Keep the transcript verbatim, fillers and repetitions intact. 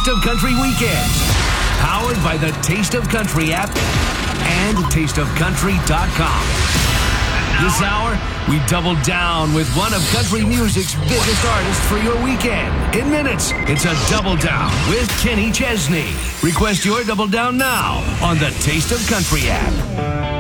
Taste of Country Weekends, powered by the Taste of Country app and taste of country dot com. This hour, we double down with one of country music's biggest artists for your weekend. In minutes, it's a Double Down with Kenny Chesney. Request your Double Down now on the Taste of Country app.